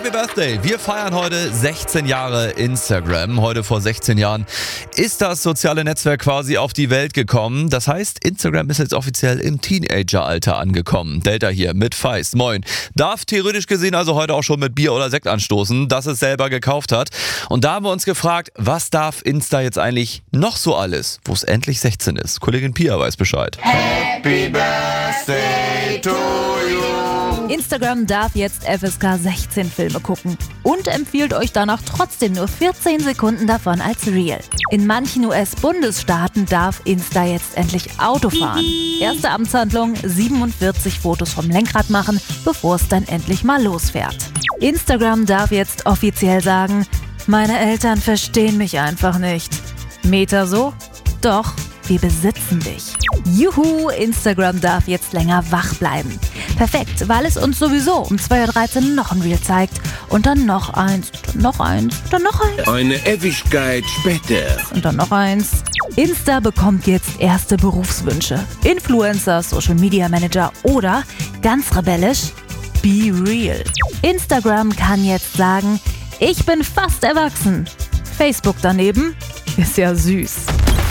Happy Birthday! Wir feiern heute 16 Jahre Instagram. Heute vor 16 Jahren ist das soziale Netzwerk quasi auf die Welt gekommen. Das heißt, Instagram ist jetzt offiziell im Teenageralter angekommen. Delta hier mit Feist. Moin. Darf theoretisch gesehen also heute auch schon mit Bier oder Sekt anstoßen, das es selber gekauft hat. Und da haben wir uns gefragt, was darf Insta jetzt eigentlich noch so alles, wo es endlich 16 ist? Kollegin Pia weiß Bescheid. Happy Birthday to you. Instagram darf jetzt FSK 16 Filme gucken und empfiehlt euch danach trotzdem nur 14 Sekunden davon als Reel. In manchen US-Bundesstaaten darf Insta jetzt endlich Auto fahren. Erste Amtshandlung: 47 Fotos vom Lenkrad machen, bevor es dann endlich mal losfährt. Instagram darf jetzt offiziell sagen: meine Eltern verstehen mich einfach nicht. Meta so: doch, wir besitzen dich. Juhu, Instagram darf jetzt länger wach bleiben. Perfekt, weil es uns sowieso um 2.13 Uhr noch ein Reel zeigt. Und dann noch eins, dann noch eins, dann noch eins. Eine Ewigkeit später. Und dann noch eins. Insta bekommt jetzt erste Berufswünsche. Influencer, Social Media Manager oder, ganz rebellisch, Be Real. Instagram kann jetzt sagen: ich bin fast erwachsen. Facebook daneben ist ja süß.